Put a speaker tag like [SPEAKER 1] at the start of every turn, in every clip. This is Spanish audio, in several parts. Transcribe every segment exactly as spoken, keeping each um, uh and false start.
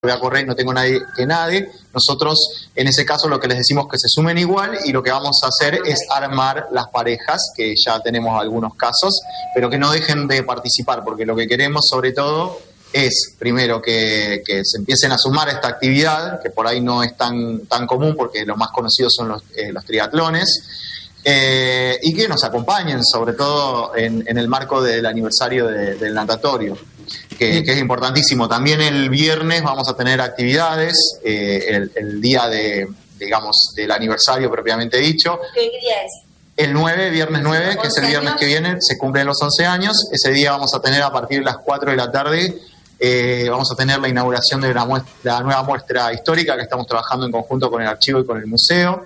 [SPEAKER 1] voy a correr y no tengo nadie que nadie. Nosotros, en ese caso, lo que les decimos es que se sumen igual y lo que vamos a hacer es armar las parejas, que ya tenemos algunos casos, pero que no dejen de participar, porque lo que queremos, sobre todo, es, primero, que, que se empiecen a sumar a esta actividad, que por ahí no es tan, tan común, porque lo más conocidos son los, eh, los triatlones, eh, y que nos acompañen, sobre todo en, en el marco del aniversario de, del natatorio. Que, que es importantísimo. También el viernes vamos a tener actividades, eh, el, el día de, digamos, del aniversario propiamente dicho.
[SPEAKER 2] ¿Qué día es?
[SPEAKER 1] El nueve, viernes nueve, que es el viernes que viene, se cumplen los once años. Ese día vamos a tener a partir de las cuatro de la tarde, eh, vamos a tener la inauguración de la, muestra, la nueva muestra histórica que estamos trabajando en conjunto con el archivo y con el museo.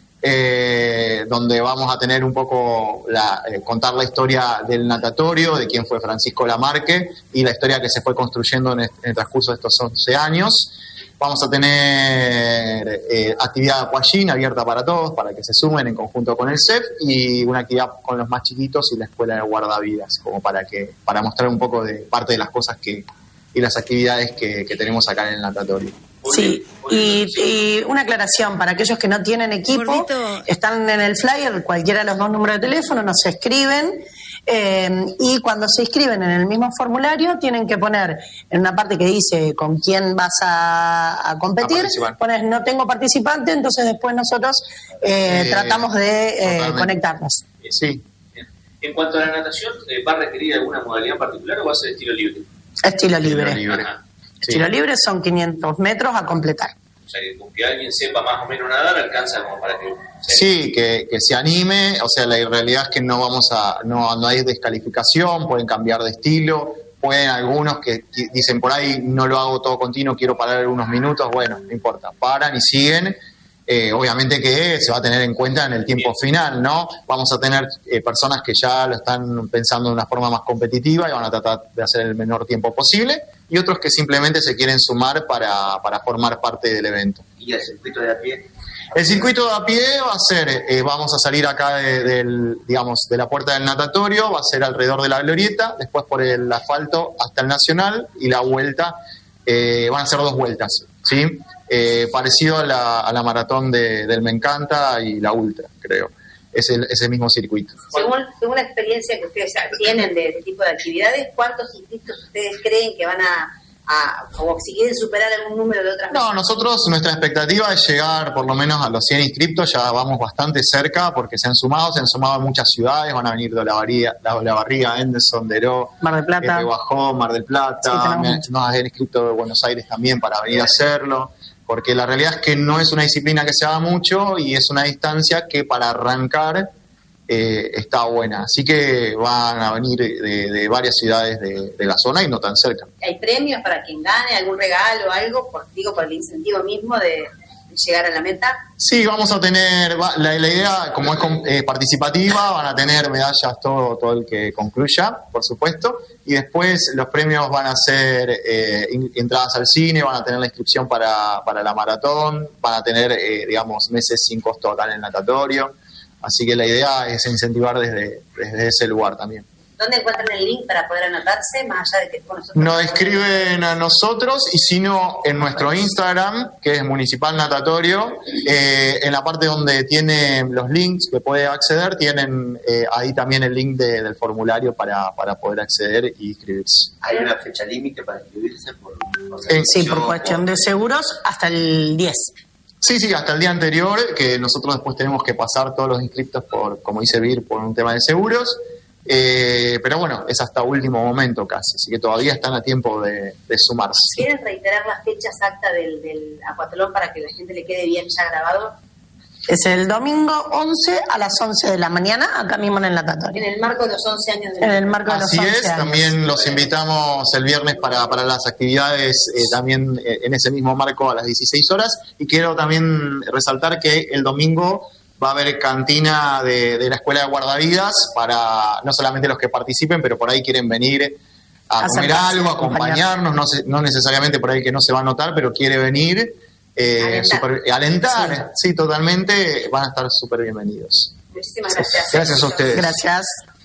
[SPEAKER 1] Eh, donde vamos a tener un poco la, eh, contar la historia del natatorio, de quién fue Francisco Lamarque y la historia que se fue construyendo en, este, en el transcurso de estos once años. Vamos a tener eh, actividad aquagym abierta para todos, para que se sumen en conjunto con el C E F, y una actividad con los más chiquitos y la escuela de guardavidas, como para que para mostrar un poco de parte de las cosas que y las actividades que, que tenemos acá en el natatorio.
[SPEAKER 3] Sí, y, y una aclaración para aquellos que no tienen equipo, Gordito. Están en el flyer, cualquiera de los dos números de teléfono, nos escriben, eh, y cuando se inscriben en el mismo formulario tienen que poner en una parte que dice con quién vas a, a competir, a pones no tengo participante, entonces después nosotros eh, eh, tratamos de eh, conectarnos.
[SPEAKER 1] Sí.
[SPEAKER 4] En cuanto a la natación, ¿va a requerir alguna modalidad en particular o va a ser estilo libre?
[SPEAKER 3] Estilo libre.
[SPEAKER 1] Estilo libre.
[SPEAKER 3] Sí. Estilo libre son quinientos metros a completar.
[SPEAKER 4] O sea, que con que alguien sepa más o menos nadar alcanza como para que...
[SPEAKER 1] Sí, que, que se anime. O sea, la realidad es que no vamos a... No, no hay descalificación, pueden cambiar de estilo. Pueden algunos que dicen por ahí no lo hago todo continuo, quiero parar unos minutos. Bueno, no importa, paran y siguen. Eh, obviamente que se va a tener en cuenta en el tiempo final, ¿no? Vamos a tener eh, personas que ya lo están pensando de una forma más competitiva y van a tratar de hacer el menor tiempo posible, y otros que simplemente se quieren sumar para, para formar parte del evento.
[SPEAKER 4] ¿Y el circuito de a pie?
[SPEAKER 1] El circuito de a pie va a ser, eh, vamos a salir acá de, del, digamos, de la puerta del natatorio, va a ser alrededor de la glorieta, después por el asfalto hasta el Nacional, y la vuelta, eh, van a ser dos vueltas, ¿sí? Eh, parecido a la, a la maratón de, del Me Encanta y la Ultra, creo. Es el, ese mismo circuito.
[SPEAKER 2] Según, según la experiencia que ustedes tienen de este tipo de actividades, ¿cuántos inscritos ustedes creen que van a, a o si quieren superar algún número de otras?
[SPEAKER 1] No, nosotros, nuestra expectativa es llegar por lo menos a los cien inscriptos, ya vamos bastante cerca porque se han sumado, se han sumado en muchas ciudades, van a venir de Olavarría, la Olavarría, Henderson, Deró,
[SPEAKER 3] Mar del Plata,
[SPEAKER 1] Bajó, Mar del Plata, sí, nos han inscrito de Buenos Aires también para venir a hacerlo. Porque la realidad es que no es una disciplina que se haga mucho y es una distancia que para arrancar eh, está buena. Así que van a venir de, de varias ciudades de, de la zona y no tan cerca.
[SPEAKER 2] ¿Hay premios para quien gane, algún regalo o algo? Por, digo, por el incentivo mismo de, de llegar a la meta.
[SPEAKER 1] Sí, vamos a tener, la, la idea, como es eh, participativa, van a tener medallas todo, todo el que concluya, por supuesto. Y después los premios van a ser eh, entradas al cine, van a tener la inscripción para, para la maratón, van a tener, eh, digamos, meses sin costo acá en el natatorio. Así que la idea es incentivar desde, desde ese lugar también.
[SPEAKER 2] ¿Dónde encuentran el link para poder anotarse, más allá de que con nosotros?
[SPEAKER 1] Nos escriben a nosotros, y si no, en nuestro Instagram, que es Municipal Natatorio, eh, en la parte donde tiene los links que puede acceder, tienen eh, ahí también el link de, del formulario para, para poder acceder y inscribirse.
[SPEAKER 4] ¿Hay una fecha límite para inscribirse? Por, por
[SPEAKER 3] eh, sí, por cuestión de seguros, hasta el diez.
[SPEAKER 1] Sí, sí, hasta el día anterior, que nosotros después tenemos que pasar todos los inscriptos por, como dice Vir, por un tema de seguros. Eh, pero bueno, es hasta último momento casi, así que todavía están a tiempo de, de sumarse.
[SPEAKER 2] ¿Quieren reiterar la fecha exacta del, del acuatlón para que la gente le quede bien ya grabado?
[SPEAKER 3] Es el domingo once a las once de la mañana, acá mismo en el natatorio.
[SPEAKER 2] En el marco de los once años. De
[SPEAKER 3] en el marco de los
[SPEAKER 1] Así
[SPEAKER 3] once
[SPEAKER 1] es,
[SPEAKER 3] años.
[SPEAKER 1] También los invitamos el viernes para, para las actividades, eh, también eh, en ese mismo marco a las dieciséis horas. Y quiero también resaltar que el domingo va a haber cantina de, de la Escuela de Guardavidas para no solamente los que participen, pero por ahí quieren venir a, a comer algo, a acompañarnos, no, se, no necesariamente por ahí que no se va a notar, pero quiere venir, eh, alentar, super, alentar sí. sí, totalmente, van a estar súper bienvenidos.
[SPEAKER 2] Muchísimas gracias.
[SPEAKER 1] Gracias a ustedes.
[SPEAKER 3] Gracias.